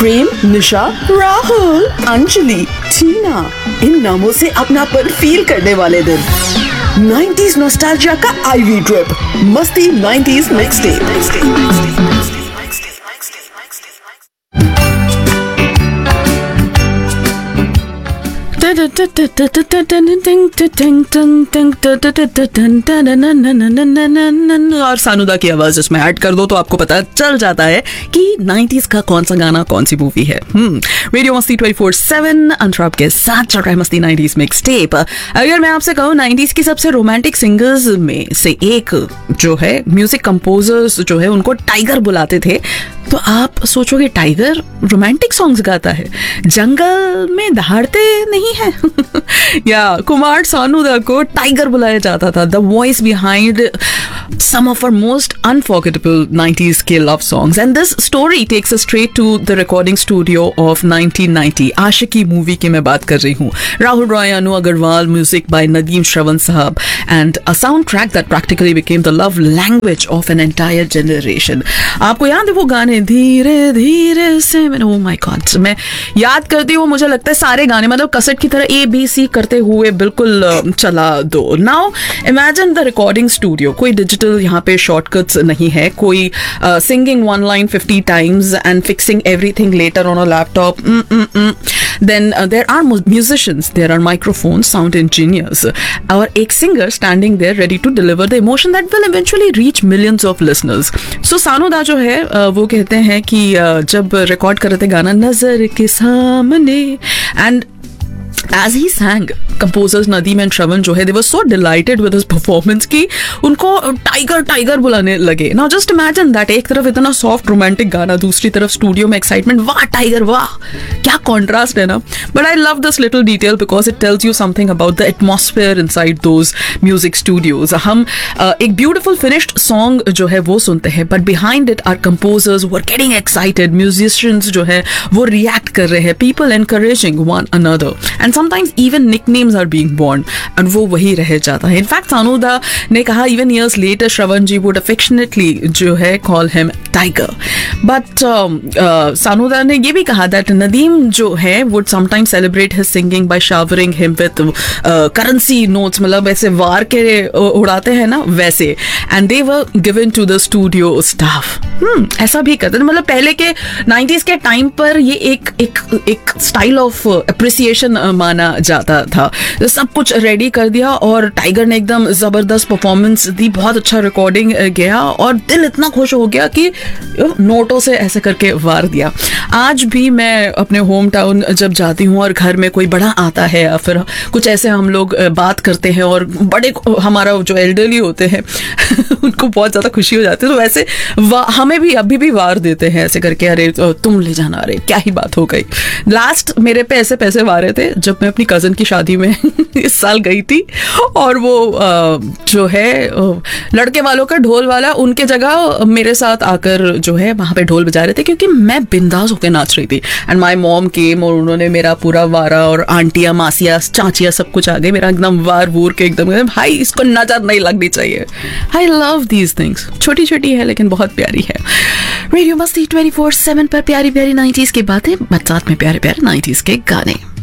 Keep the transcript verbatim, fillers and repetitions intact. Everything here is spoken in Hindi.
प्रेम, निशा, राहुल, अंजलि, टीना, इन नामों से अपनापन फील करने वाले दिन। नाइंटीज़ नॉस्टैल्जिया का आईवी ट्रिप, मस्ती नाइंटीज़ मिक्सटेप। और सानुदा की आवाज इसमें ऐड कर दो तो आपको पता चल जाता है कि नाइंटीज़ का कौन सा गाना कौन सी मूवी है। हम्म रेडियो मस्ती ट्वेंटी फोर सेवन अंतराब के साथ चल रहा है मस्ती नाइंटीज़ मिक्सटेप। अगर मैं आपसे कहूँ नाइंटीज़ की सबसे रोमांटिक सिंगर्स में से एक जो है म्यूजिक कंपोजर्स जो है उनको टाइगर बुलाते थे, तो आप सोचोगे टाइगर रोमांटिक सॉन्ग्स गाता है, जंगल में दहाड़ते नहीं है। या कुमार सानूदा को टाइगर बुलाया जाता था, the voice behind some of our most unforgettable nineties के love songs, and this story takes us straight to the recording studio of nineteen ninety. Aashiqui movie की मैं बात कर रही हूँ। राहुल रॉय, अनु अग्रवाल, म्यूजिक by नदीम श्रवण साहब, and a soundtrack that practically became the love language of an entire generation. आपको याद है वो गाने धीरे धीरे से, oh my god, मैं याद करती हूँ, मुझे लगता है सारे गाने मतलब कसट की तरह ए बी सी करते हुए बिल्कुल चला दो। Now imagine the recording studio, कोई डिजिटल यहाँ पे शॉर्टकट्स नहीं है, कोई singing one line fifty times and fixing everything later on a laptop. Then there are musicians, there are microphones, sound engineers, और एक singer standing there ready to deliver the emotion that will eventually reach millions of listeners. सो सानूदा जो है uh, वो कहते हैं कि uh, जब रिकॉर्ड कर रहे थे गाना नजर के सामने, and as he sang, composers Nadeem and Shravan जो है they were so delighted with his performance कि उनको टाइगर टाइगर बुलाने लगे। Now just imagine that, एक तरफ इतना सॉफ्ट रोमांटिक गाना, दूसरी तरफ स्टूडियो में एक्साइटमेंट, वाह टाइगर वाह, क्या कॉन्ट्रास्ट है ना। But I love this little detail because it tells you something about the atmosphere inside those music studios. हम uh, एक beautiful finished song जो है वो सुनते हैं, but behind it are composers who are getting excited, musicians जो है वो react कर रहे हैं, people encouraging one another, and sometimes even nicknames are being born, and वो वही रह जाता है। In fact, सानूदा ने कहा even years later Shravan ji would affectionately जो है call him tiger. But um, uh, सानूदा ने ये भी कहा that नदीम जो है would sometimes celebrate his singing by showering him with uh, currency notes, मतलब ऐसे वार के उड़ाते हैं ना वैसे, and they were given to the studio staff. हम्म ऐसा भी करते थे, मतलब पहले के नाइंटीज़ के टाइम पर ये एक एक एक स्टाइल ऑफ अप्रिसिएशन माना जाता था। सब कुछ रेडी कर दिया और टाइगर ने एकदम जबरदस्त परफॉर्मेंस दी, बहुत अच्छा रिकॉर्डिंग गया और दिल इतना खुश हो गया कि नोटों से ऐसे करके वार दिया। आज भी मैं अपने होम टाउन जब जाती हूँ और घर में कोई बड़ा आता है या फिर कुछ ऐसे हम लोग बात करते हैं और बड़े हमारा जो एल्डरली होते हैं उनको बहुत ज्यादा खुशी हो जाती है, तो वैसे हमें भी अभी भी वार देते हैं ऐसे करके, अरे तुम ले जाना, अरे क्या ही बात हो गई। लास्ट मेरे पे ऐसे पैसे वारे थे जब मैं अपनी कजन की शादी में इस साल गई थी, और वो जो है लड़के वालों का ढोल वाला उनके जगह मेरे साथ आकर जो है वहां पे ढोल बजा रहे थे, क्योंकि मैं बिंदास होकर नाच रही थी। एंड माई मॉम केम और उन्होंने मेरा पूरा वारा, और आंटियां मासियां चाचियां सब कुछ आ गए, मेरा एकदम वार वूर के एकदम, भाई इसको नजर नहीं लगनी चाहिए। आई लव दीज थिंग्स, छोटी छोटी है लेकिन बहुत प्यारी है। रेडियो मस्ती ट्वेंटी फोर सेवन पर प्यारी प्यारी नाइंटीज़ की बातें, साथ में प्यारे प्यारे नाइंटीज़ के गाने।